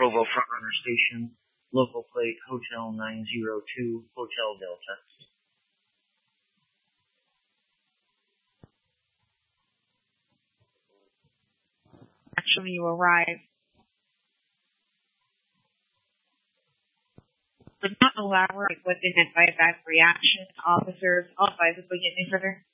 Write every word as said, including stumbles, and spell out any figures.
Provo Frontrunner Station, local plate Hotel nine zero two, Hotel Delta. Actually, you arrived. Would not elaborate what didn't advise that reaction. Officers, all advisable, get any further?